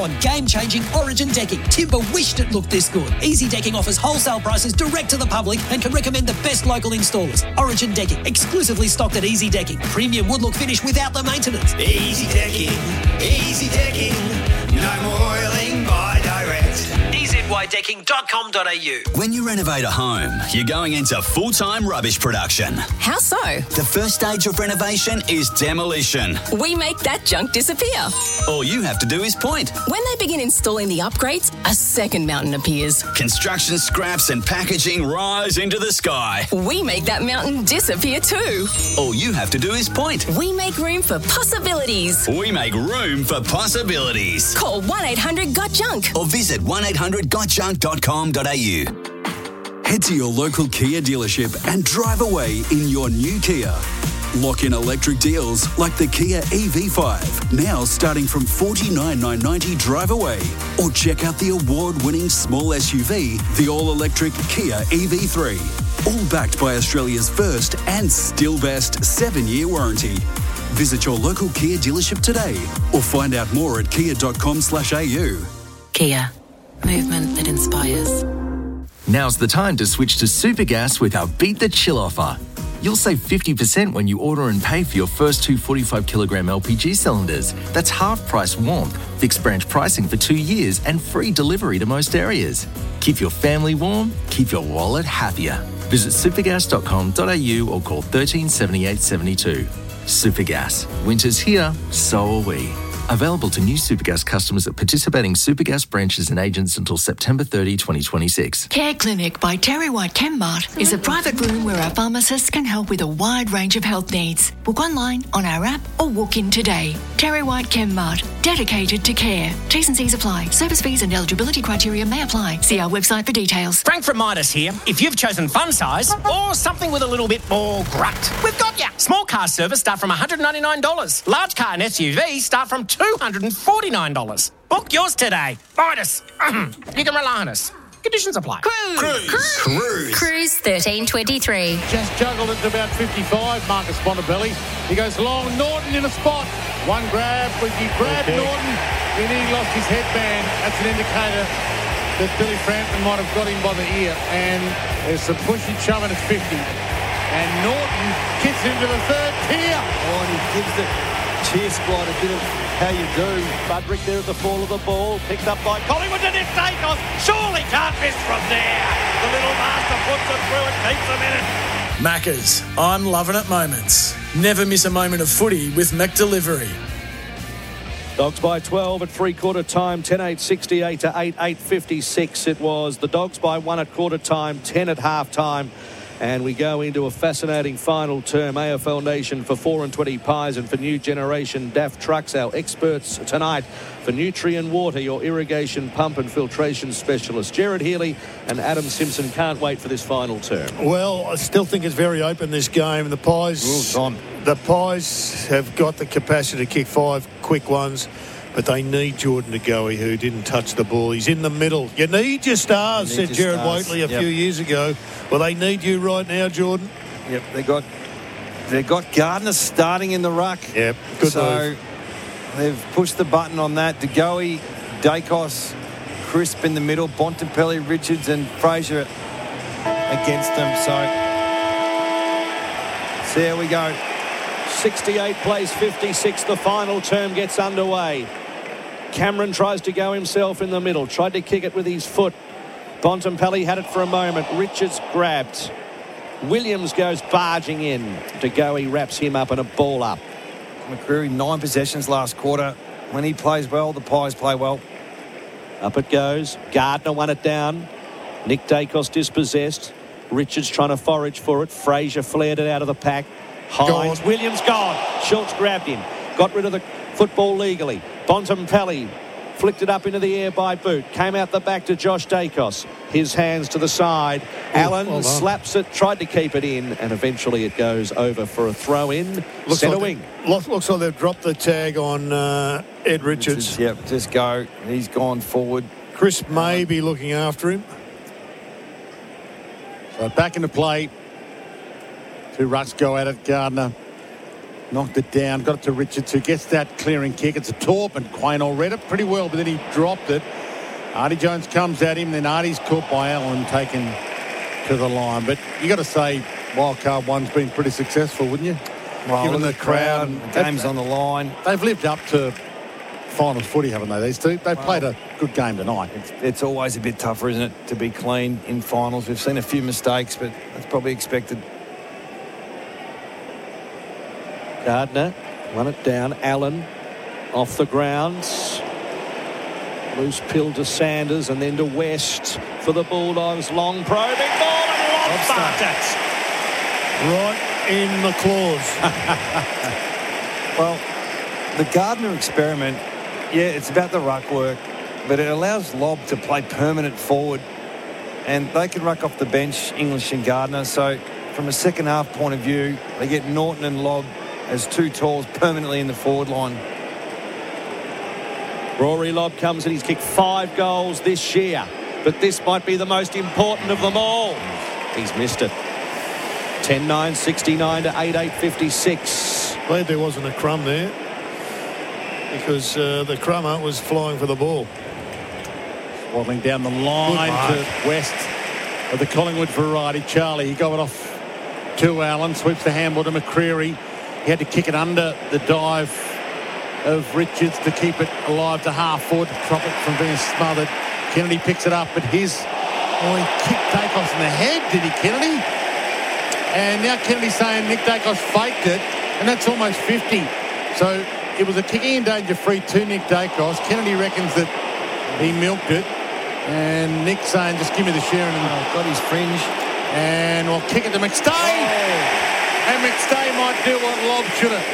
now on game-changing Origin decking. Timber wished it looked this good. Easy Decking offers wholesale prices direct to the public and can recommend the best local installers. Origin Decking, exclusively stocked at Easy Decking. Premium wood look finish without the maintenance. Easy Decking, no more oiling by direct. EZYDecking.com.au. When you renovate a home, you're going into full-time rubbish production. How so? The first stage of renovation is demolition. We make that junk disappear. All you have to do is point. When they begin installing the upgrades, a second mountain appears. Construction scraps and packaging rise into the sky. We make that mountain disappear too. All you have to do is point. We make room for possibilities. We make room for possibilities. Call 1-800-GOT-JUNK Or visit 1-800-GOT-JUNK.com.au. Head to your local Kia dealership and drive away in your new Kia. Lock in electric deals like the Kia EV5, now starting from $49,990 drive away. Or check out the award-winning small SUV, the all-electric Kia EV3. All backed by Australia's first and still best 7-year warranty. Visit your local Kia dealership today or find out more at kia.com/au. Kia. Movement that inspires. Now's the time to switch to Supergas with our Beat the Chill offer. You'll save 50% when you order and pay for your first 2 45-kilogram LPG cylinders. That's half-price warmth, fixed branch pricing for 2 years and free delivery to most areas. Keep your family warm, keep your wallet happier. Visit supergas.com.au or call 13 78 72. Supergas. Winter's here, so are we. Available to new Supergas customers at participating Supergas branches and agents until September 30, 2026. Care Clinic by Terry White Chemmart is a private room where our pharmacists can help with a wide range of health needs. Book online, on our app or walk in today. Terry White Chemmart, dedicated to care. T's and C's apply. Service fees and eligibility criteria may apply. See our website for details. Frank from Midas here. If you've chosen fun size or something with a little bit more grunt, we've got ya. Small car service start from $199. Large car and SUV start from $249. Book yours today. Midas. You can rely on us. Conditions apply. Cruise 1323. Just juggled it to about 55, Marcus Bontempelli. He goes long, Norton in a spot. One grab, he grabbed Norton, and he lost his headband. That's an indicator that Billy Frampton might have got him by the ear. And there's some pushy shoving at 50. And Norton gets him to the third tier. Oh, and he gives the cheer squad a bit of how you do. Budrick there at the fall of the ball, picked up by Collingwood and it's Dacos. Surely can't miss from there. The little master puts it through and keeps them in it. Maccas, I'm loving it moments. Never miss a moment of footy with McDelivery. Dogs by 12 at three-quarter time, 10-8-68 to 8-8-56 it was. The Dogs by 1 at quarter time, 10 at half time. And we go into a fascinating final term. AFL Nation for 4 and 20 pies, and for New Generation DAF Trucks, our experts tonight for Nutrien Water, your irrigation pump and filtration specialist. Jared Healy and Adam Simpson can't wait for this final term. Well, I still think it's very open, this game. The Pies have got the capacity to kick 5 quick ones, but they need Jordan De Goey, who didn't touch the ball. He's in the middle. You need your stars, said Jared Waitley a few years ago. Well, they need you right now, Jordan. Yep, they got Gardner starting in the ruck. Yep, good move. They've pushed the button on that. De Goey, Dacos, Crisp in the middle, Bontempelli, Richards and Fraser against them. So there we go. 68 plays 56. The final term gets underway. Cameron tries to go himself in the middle. Tried to kick it with his foot. Bontempelli had it for a moment. Richards grabbed. Williams goes barging in. De Goey wraps him up and a ball up. McCreary, 9 possessions last quarter. When he plays well, the Pies play well. Up it goes. Gardner won it down. Nick Dacos dispossessed. Richards trying to forage for it. Fraser flared it out of the pack. Hines. Williams gone. Schultz grabbed him. Got rid of the football legally. Bontempelli flicked it up into the air by Boot. Came out the back to Josh Dacos. His hands to the side. Allen slaps it, tried to keep it in, and eventually it goes over for a throw-in. Centre wing. Looks like they've dropped the tag on Ed Richards. Yep, just go. He's gone forward. Chris may be looking after him. So back into play. 2 rucks go at it. Gardner Knocked it down, got it to Richards, who gets that clearing kick. It's a torp, and Quaynor read it pretty well, but then he dropped it. Artie Jones comes at him, then Artie's caught by Allen, taken to the line. But you got to say, Wildcard One's been pretty successful, wouldn't you? Well, given the crowd, the game's on the line. They've lived up to finals footy, haven't they, these two? They've played a good game tonight. It's always a bit tougher, isn't it, to be clean in finals. We've seen a few mistakes, but that's probably expected. Gardner won it down. Allen off the ground. Loose pill to Sanders and then to West for the Bulldogs. Long probing ball and Lobb it. Right in the claws. Well, the Gardner experiment, yeah, it's about the ruck work, but it allows Lobb to play permanent forward, and they can ruck off the bench, English and Gardner. So from a second half point of view, they get Norton and Lobb as two talls permanently in the forward line. Rory Lobb comes and he's kicked 5 goals this year, but this might be the most important of them all. He's missed it. 10-9, 69 to 8-8-56. Glad there wasn't a crumb there, because the crummer was flying for the ball. Waddling down the line to West of the Collingwood variety. Charlie, he got it off to Allen, sweeps the handball to McCreary. He had to kick it under the dive of Richards to keep it alive to half forward, to prop it from being smothered. Kennedy picks it up, but he kicked Dacos in the head, did he, Kennedy? And now Kennedy's saying Nick Dacos faked it, and that's almost 50. So it was a kicking in danger free to Nick Dacos. Kennedy reckons that he milked it, and Nick saying, just give me the share. And got his fringe. And we'll kick it to McStay. Oh. And McStay might do what Lobb should have.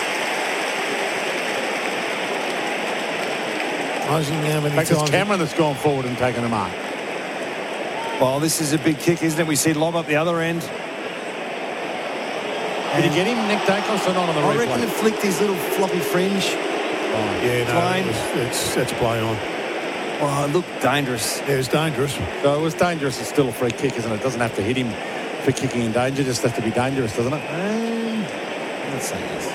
It's Cameron that's gone forward and taken a mark. Well, this is a big kick, isn't it? We see Lobb up the other end. Did he get him, Nick Dacos, or not on the replay? I reckon it flicked his little floppy fringe. Yeah, no, that's play on. Well, it looked dangerous. Yeah, it was dangerous. So it was dangerous. It's still a free kick, isn't it? It doesn't have to hit him for kicking in danger. Just has to be dangerous, doesn't it? Let's say yes.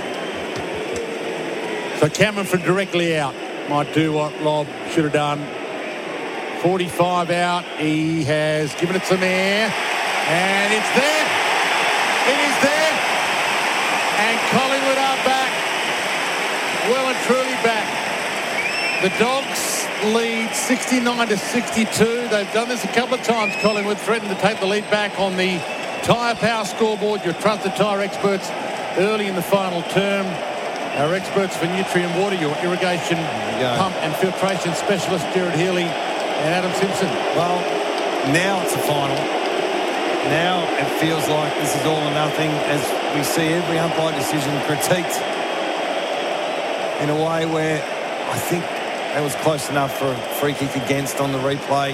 So Cameron from directly out might do what Lobb should have done. 45 out. He has given it some air. And it's there. It is there. And Collingwood are back. Well and truly back. The Dogs lead 69 to 62. They've done this a couple of times. Collingwood threatened to take the lead back on the Tyre Power scoreboard. Your trusted tyre experts early in the final term. Our experts for Nutrient Water, your irrigation pump and filtration specialist, Gerard Healy and Adam Simpson. Well, now it's a final. Now it feels like this is all or nothing, as we see every umpire decision critiqued in a way where I think that was close enough for a free kick against on the replay.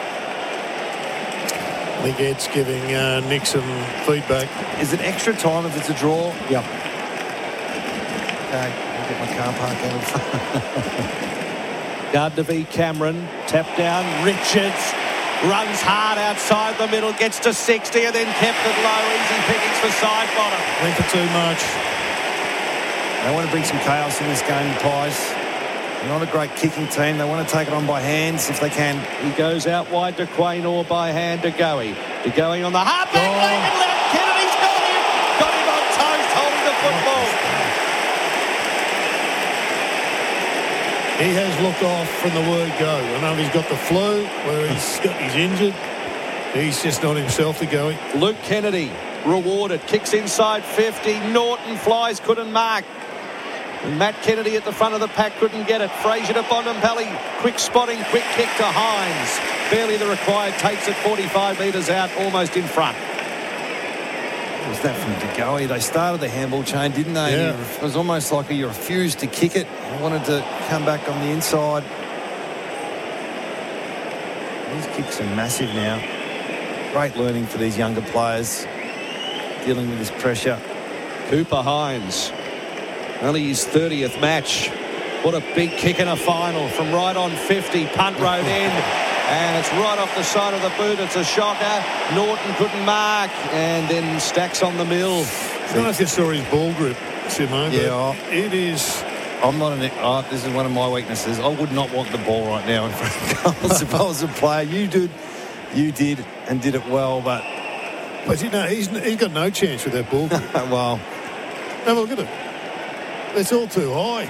I think Ed's giving Nick some feedback. Is it extra time if it's a draw? Yep. Okay, I'll get my car parked out. Gardner v Cameron, tap down, Richards runs hard outside the middle, gets to 60 and then kept it low. Easy pickings for side bottom. Went for too much. They want to bring some chaos in this game, the Pies. They're not a great kicking team. They want to take it on by hands if they can. He goes out wide to Quaynor, by hand to Goey. To Goey on the half back leg and left. Kennedy's got him. Got him on toast, holding the football. He has looked off from the word go. I know he's got the flu, where he's injured. He's just not himself to go. Luke Kennedy rewarded. Kicks inside 50. Norton flies, couldn't mark. And Matt Kennedy at the front of the pack couldn't get it. Fraser to Bontempelli. Quick spotting, quick kick to Hines. Barely the required. Takes it 45 metres out, almost in front. Was that from De Goey? They started the handball chain, didn't they? Yeah. It was almost like you refused to kick it. You wanted to come back on the inside. These kicks are massive now. Great learning for these younger players dealing with this pressure. Cooper Hines, only his 30th match. What a big kick in a final from right on 50. Punt road in. And it's right off the side of the boot. It's a shocker. Norton couldn't mark. And then Stacks on the mill. I don't know if you saw his ball grip. Simo. Yeah, it is. I'm not this is one of my weaknesses. I would not want the ball right now in front of goals if I was a player. You did, and did it well, but you know, he's got no chance with that ball. Well, have a look at it. It's all too high.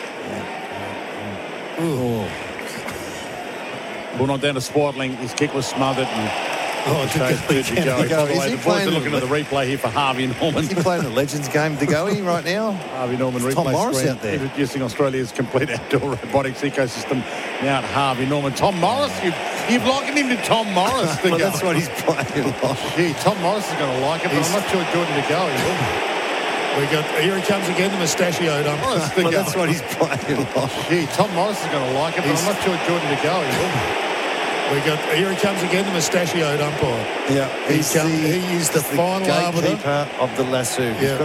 Oh. Ball not down to Swartling. His kick was smothered. And the boys are looking at the replay here for Harvey Norman. Is he playing the Legends game, DeGoey, right now? Harvey Norman replay Tom Morris screen, out there. introducing Australia's complete outdoor robotics ecosystem. Now at Harvey Norman. Tom Morris, you've likened him to Tom Morris. Well, that's what he's playing like. Yeah, Tom Morris is going to like it, but I'm not sure Jordan DeGoey will. Here he comes again, the mustachioed ump. Well, that's what he's playing like. Yeah, Tom Morris is going to like it, but I'm not sure Jordan DeGoey will. Here he comes again, the mustachioed umpire. Yeah, he is the final arbiter of the lasso. Yeah.